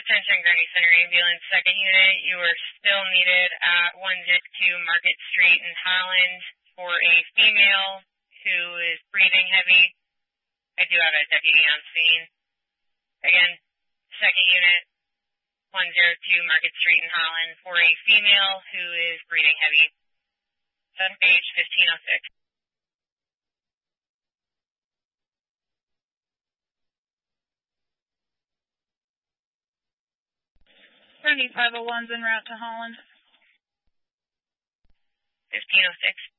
Attention Gurney Center Ambulance, 2nd Unit. You are still needed at 102 Market Street in Holland for a female who is breathing heavy. I do have a deputy on scene. Again, 2nd Unit, 102 Market Street in Holland for a female who is breathing heavy. Sun page 1506. 7501's en route to Holland. 1506.